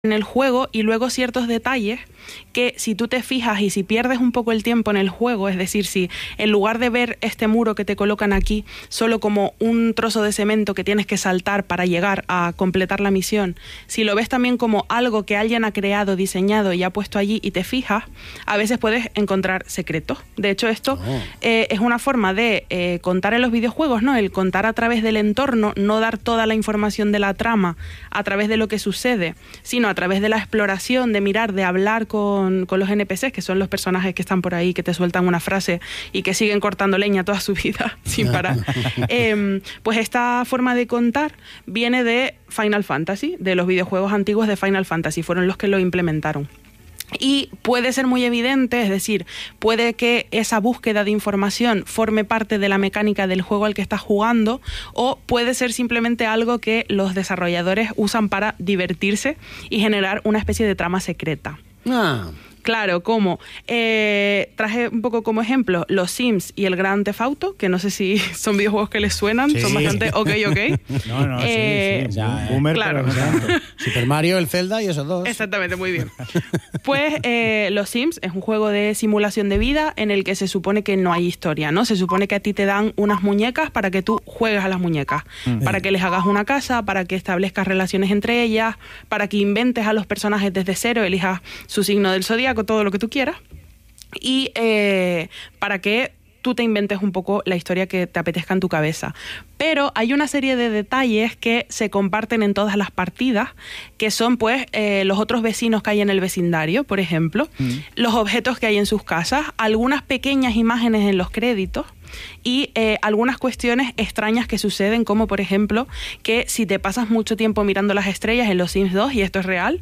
en el juego y luego ciertos detalles que si tú te fijas y si pierdes un poco el tiempo en el juego, es decir, si en lugar de ver este muro que te colocan aquí solo como un trozo de cemento que tienes que saltar para llegar a completar la misión, si lo ves también como algo que alguien ha creado, diseñado y ha puesto allí y te fijas, a veces puedes encontrar secretos. De hecho, esto es una forma de contar en los videojuegos, ¿no? El contar a través del entorno, no dar toda la información de la trama a través de lo que sucede, sino a través de la exploración, de mirar, de hablar con los NPCs, que son los personajes que están por ahí, que te sueltan una frase y que siguen cortando leña toda su vida sin parar. Pues esta forma de contar viene de Final Fantasy, de los videojuegos antiguos de Final Fantasy, fueron los que lo implementaron. Y puede ser muy evidente, es decir, puede que esa búsqueda de información forme parte de la mecánica del juego al que estás jugando, o puede ser simplemente algo que los desarrolladores usan para divertirse y generar una especie de trama secreta. Claro, como traje un poco como ejemplo los Sims y el Grand Theft Auto, que no sé si son videojuegos que les suenan, sí. Son bastante ok. No, sí. Ya, boomer, claro. Super Mario, el Zelda y esos dos. Exactamente, muy bien. Pues los Sims es un juego de simulación de vida en el que se supone que no hay historia, ¿no? Se supone que a ti te dan unas muñecas para que tú juegues a las muñecas, para que les hagas una casa, para que establezcas relaciones entre ellas, para que inventes a los personajes desde cero, elijas su signo del zodiaco, todo lo que tú quieras, y para que tú te inventes un poco la historia que te apetezca en tu cabeza. Pero hay una serie de detalles que se comparten en todas las partidas, que son pues los otros vecinos que hay en el vecindario, por ejemplo, los objetos que hay en sus casas, algunas pequeñas imágenes en los créditos, y algunas cuestiones extrañas que suceden, como por ejemplo que si te pasas mucho tiempo mirando las estrellas en los Sims 2, y esto es real,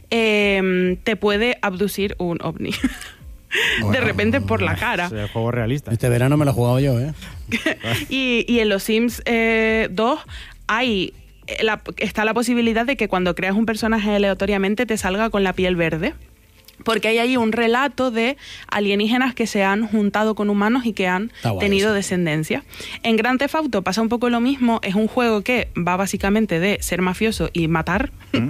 te puede abducir un ovni. De repente por la cara. Es el juego realista. Este verano me lo he jugado yo, y en los Sims 2 está la posibilidad de que cuando creas un personaje aleatoriamente te salga con la piel verde. Porque hay ahí un relato de alienígenas que se han juntado con humanos y que han tenido descendencia. En Grand Theft Auto pasa un poco lo mismo. Es un juego que va básicamente de ser mafioso y matar.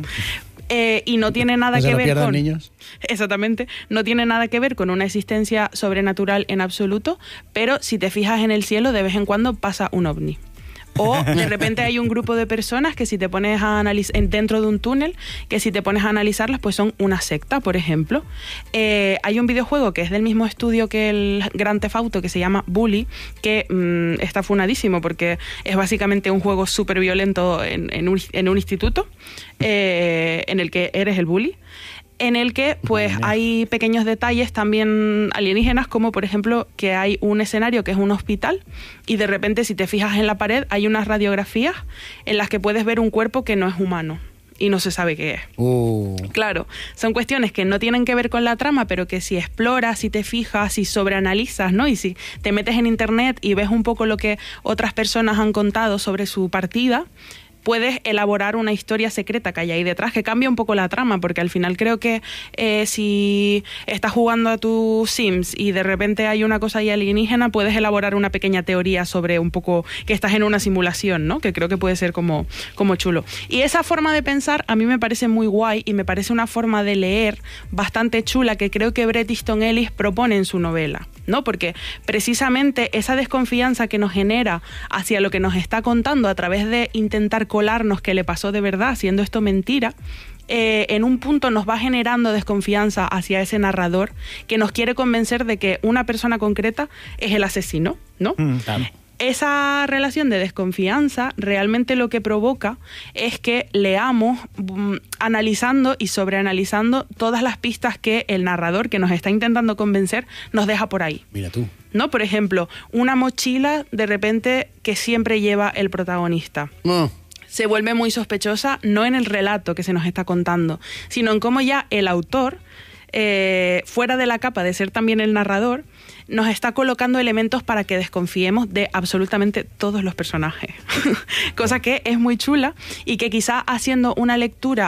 Y no tiene nada que ver con... niños. Exactamente. No tiene nada que ver con una existencia sobrenatural en absoluto, pero si te fijas en el cielo, de vez en cuando pasa un ovni. O de repente hay un grupo de personas que si te pones a analizar dentro de un túnel, que si te pones a analizarlas, pues son una secta, por ejemplo. Hay un videojuego que es del mismo estudio que el Grand Theft Auto, que se llama Bully, que está funadísimo porque es básicamente un juego súper violento en un instituto en el que eres el bully, en el que pues hay pequeños detalles también alienígenas, como por ejemplo que hay un escenario que es un hospital y de repente si te fijas en la pared hay unas radiografías en las que puedes ver un cuerpo que no es humano y no se sabe qué es. Claro, son cuestiones que no tienen que ver con la trama, pero que si exploras, si te fijas, si sobreanalizas, ¿no? Y si te metes en internet y ves un poco lo que otras personas han contado sobre su partida, puedes elaborar una historia secreta que hay ahí detrás, que cambia un poco la trama, porque al final creo que si estás jugando a tus Sims y de repente hay una cosa ahí alienígena, puedes elaborar una pequeña teoría sobre un poco que estás en una simulación, ¿no? Que creo que puede ser como chulo. Y esa forma de pensar a mí me parece muy guay y me parece una forma de leer bastante chula que creo que Bret Easton Ellis propone en su novela, ¿no? Porque precisamente esa desconfianza que nos genera hacia lo que nos está contando a través de intentar colarnos que le pasó de verdad, siendo esto mentira, en un punto nos va generando desconfianza hacia ese narrador que nos quiere convencer de que una persona concreta es el asesino, ¿no? Claro. Esa relación de desconfianza realmente lo que provoca es que leamos analizando y sobreanalizando todas las pistas que el narrador que nos está intentando convencer nos deja por ahí. Mira tú. ¿No? Por ejemplo, una mochila de repente que siempre lleva el protagonista. Se vuelve muy sospechosa, no en el relato que se nos está contando, sino en cómo ya el autor, fuera de la capa de ser también el narrador, nos está colocando elementos para que desconfiemos de absolutamente todos los personajes. Cosa que es muy chula y que quizá haciendo una lectura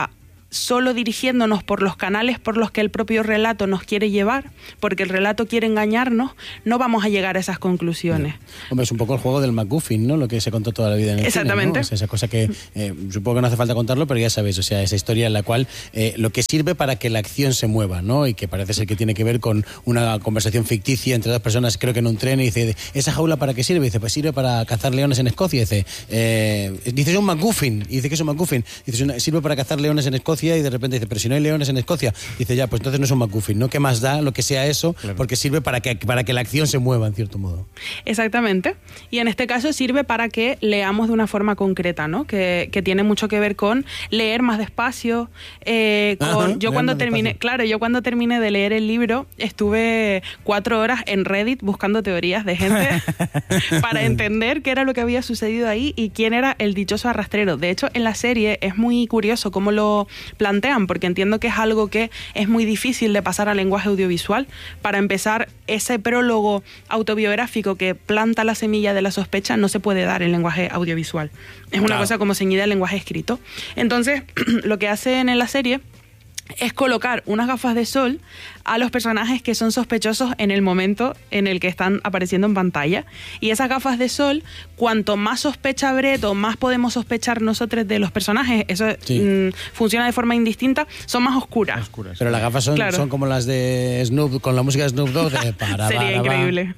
solo dirigiéndonos por los canales por los que el propio relato nos quiere llevar, porque el relato quiere engañarnos, no vamos a llegar a esas conclusiones. Hombre, es un poco el juego del MacGuffin, ¿no? Lo que se contó toda la vida en el Exactamente. cine, ¿no? O sea, esa cosa que supongo que no hace falta contarlo, pero ya sabéis, o sea, esa historia en la cual lo que sirve para que la acción se mueva, ¿no? Y que parece ser que tiene que ver con una conversación ficticia entre dos personas, creo que en un tren, y dice, ¿esa jaula para qué sirve? Y dice, pues sirve para cazar leones en Escocia. Y dice, es un MacGuffin. Y dice, ¿qué es un MacGuffin? Dice, sirve para cazar leones en Escocia. Y de repente dice, pero si no hay leones en Escocia, dice, ya, pues entonces no es un MacGuffin, ¿no? ¿Qué más da lo que sea eso? Claro. Porque sirve para que la acción se mueva, en cierto modo. Exactamente. Y en este caso sirve para que leamos de una forma concreta, ¿no? Que tiene mucho que ver con leer más despacio. Yo cuando terminé de leer el libro, estuve 4 horas en Reddit buscando teorías de gente para entender qué era lo que había sucedido ahí y quién era el dichoso arrastrero. De hecho, en la serie es muy curioso cómo lo plantean, porque entiendo que es algo que es muy difícil de pasar al lenguaje audiovisual. Para empezar, ese prólogo autobiográfico que planta la semilla de la sospecha no se puede dar en lenguaje audiovisual. Es una cosa como ceñida al lenguaje escrito. Entonces, lo que hacen en la serie es colocar unas gafas de sol a los personajes que son sospechosos en el momento en el que están apareciendo en pantalla. Y esas gafas de sol, cuanto más sospecha Brett o más podemos sospechar nosotros de los personajes, eso funciona de forma indistinta, son más oscuras. Pero las gafas son como las de Snoop, con la música de Snoop Dogg. Sería increíble.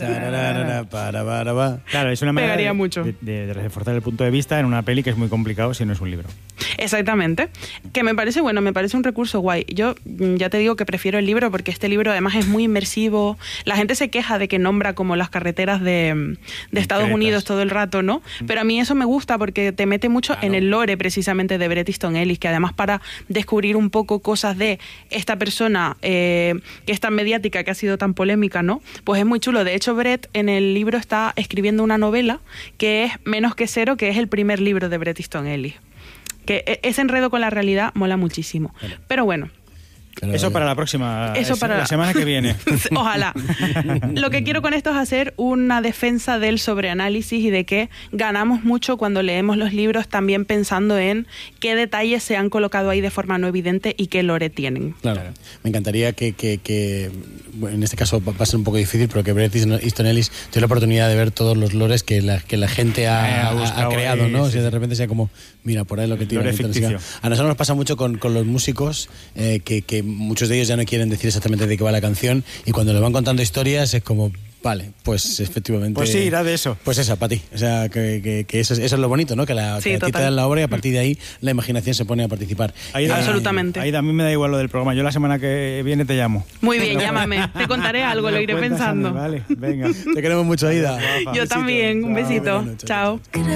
Claro, es una manera pegaría mucho de reforzar el punto de vista en una peli que es muy complicado si no es un libro. Exactamente. Que me parece un recurso guay. Yo ya te digo que prefiero el libro porque este libro además es muy inmersivo. La gente se queja de que nombra como las carreteras de Estados Unidos todo el rato, ¿no? Pero a mí eso me gusta porque te mete mucho en el lore precisamente de Bret Easton Ellis, que además para descubrir un poco cosas de esta persona que es tan mediática, que ha sido tan polémica, ¿no? Pues es muy chulo. De hecho, Bret en el libro está escribiendo una novela que es Menos que Cero, que es el primer libro de Bret Easton Ellis. Que ese enredo con la realidad mola muchísimo. Pero bueno. Eso para la próxima, la semana que viene. Ojalá. Lo que quiero con esto es hacer una defensa del sobreanálisis y de que ganamos mucho cuando leemos los libros también pensando en qué detalles se han colocado ahí de forma no evidente y qué lore tienen. Claro. Me encantaría que bueno, en este caso va a ser un poco difícil, pero que Bret Easton Ellis tenga la oportunidad de ver todos los lores que la gente ha creado, ¿no? O sea, de repente sea como, mira, por ahí lo que tiene. A nosotros nos pasa mucho con los músicos que muchos de ellos ya no quieren decir exactamente de qué va la canción y cuando le van contando historias es como, vale, pues efectivamente... Pues sí, irá de eso. Pues esa, para ti. O sea, que eso es lo bonito, ¿no? Que a ti te dan la obra y a partir de ahí la imaginación se pone a participar. Absolutamente. Aida, a mí me da igual lo del programa. Yo la semana que viene te llamo. Muy bien, llámame. Te contaré algo, lo iré pensando. Vale, venga. Te queremos mucho, Aida. Yo también. Un besito. Chao.